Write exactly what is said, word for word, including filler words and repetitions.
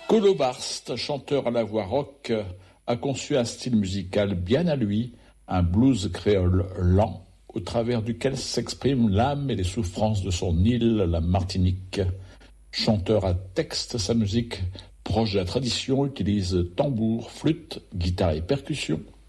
Colo Barst, chanteur à la voix rock, a conçu un style musical bien à lui, un blues créole lent, au travers duquel s'expriment l'âme et les souffrances de son île, la Martinique. Chanteur à texte, sa musique, proche de la tradition, utilise tambour, flûte, guitare et percussions.